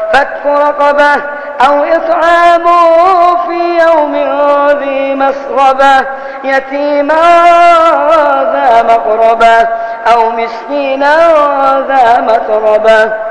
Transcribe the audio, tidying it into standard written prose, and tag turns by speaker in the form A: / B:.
A: فك رقبة أو إطعام في يوم ذي مسغبة يتيما ذا مقربة أو مسكينا ذا متربة